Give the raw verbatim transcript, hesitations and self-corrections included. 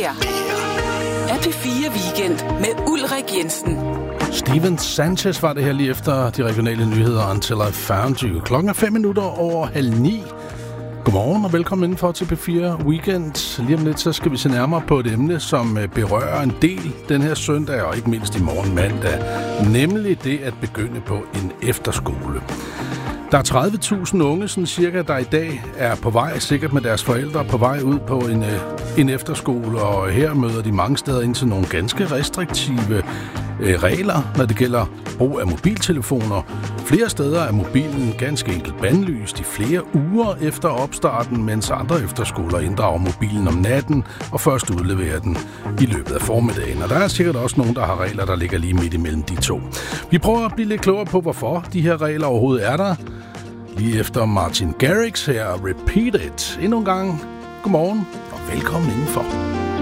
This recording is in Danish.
her er P fire Weekend med Ulrik Jensen. Steven Sanchez var det her lige efter de regionale nyheder Until I Found You. Klokken er fem minutter over halv ni. Godmorgen og velkommen indenfor til P fire Weekend. Lige om lidt så skal vi se nærmere på et emne, som berører en del den her søndag, og ikke mindst i morgen mandag. Nemlig det at begynde på en efterskole. Der er tredive tusind unge, sådan cirka, der i dag er på vej, sikkert med deres forældre, på vej ud på en, en efterskole. Og her møder de mange steder ind til nogle ganske restriktive øh, regler, når det gælder brug af mobiltelefoner. Flere steder er mobilen ganske enkelt bandlyst i flere uger efter opstarten, mens andre efterskoler inddrager mobilen om natten og først udleverer den i løbet af formiddagen. Og der er sikkert også nogen, der har regler, der ligger lige midt imellem de to. Vi prøver at blive lidt klogere på, hvorfor de her regler overhovedet er der. Lige efter Martin Garrix her, Repeat It. Endnu en gang, godmorgen og velkommen indenfor.